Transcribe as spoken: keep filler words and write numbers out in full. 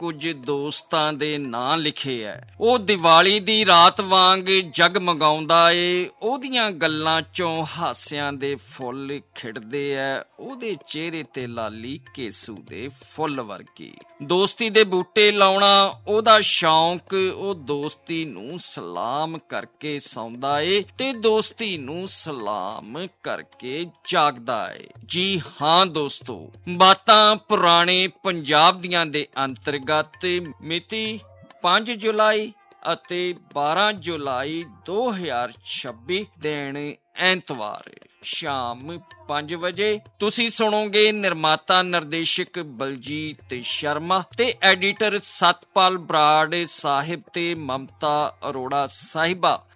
ਕੁਝ ਦੋਸਤਾਂ ਦੇ ਨਾਂ ਲਿਖੇ ਐ। ਉਹ ਦੀਵਾਲੀ ਦੀ ਰਾਤ ਵਾਂਗ ਜਗਮਗਾਉਂਦਾ ਏ, ਉਹਦੀਆਂ ਗੱਲਾਂ ਚੋਂ ਹਾਸਿਆਂ ਦੇ ਫੁੱਲ ਖਿੜਦੇ ਐ, ਉਹਦੇ ਚਿਹਰੇ ਤੇ ਲਾਲੀ ਕੇਸੂ ਦੇ ਫੁੱਲ ਵਰਗੀ। ਦੋਸਤੀ ਦੇ ਬੂਟੇ ਲਾਉਣਾ ਉਹਦਾ ਸ਼ੌਂਕ, ਉਹ ਦੋਸਤੀ ਨੂੰ ਸਲਾਮ ਕਰਕੇ ਸੌਂਦਾ ਏ ਤੇ ਦੋਸਤੀ ਨੂੰ ਸਲਾਮ ਕਰਕੇ ਜਾਗਦਾ ਏ। ਜੀ ਹਾਂ ਦੋਸਤੋ, ਬਾਤਾਂ ਪੁਰਾਣੇ ਪੰਜਾਬ ਦੀਆਂ ਦੇ ਅੰਤਰਗਤ ਮਿਤੀ ਪੰਜ ਜੁਲਾਈ ਅਤੇ ਬਾਰਾਂ ਜੁਲਾਈ ਦੋ ਹਜ਼ਾਰ ਛੱਬੀ ਦਿਨ ਐਤਵਾਰ ਸ਼ਾਮ ਪੰਜ ਵਜੇ। ਤੁਸੀਂ ਸੁਣੋਗੇ ਨਿਰਮਾਤਾ ਨਿਰਦੇਸ਼ਕ ਬਲਜੀਤ ਸ਼ਰਮਾ ਤੇ ਐਡੀਟਰ ਸਤਪਾਲ ਬਰਾੜ ਸਾਹਿਬ ਤੇ ਮਮਤਾ ਅਰੋੜਾ ਸਾਹਿਬਾ।